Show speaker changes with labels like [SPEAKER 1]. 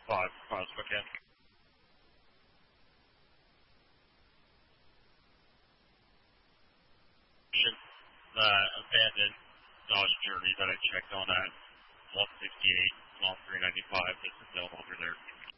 [SPEAKER 1] miles per can. Abandoned Dodge Journey that I checked on at 158, mile 395, this is no longer there.